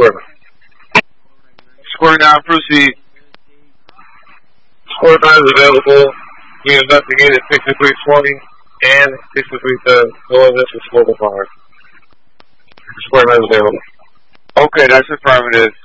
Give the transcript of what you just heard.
Square. Square 9, proceed. Square 9 is available. We investigated 6320 and 6310. No evidence was spoken for her. Square 9 is available. Okay, that's affirmative.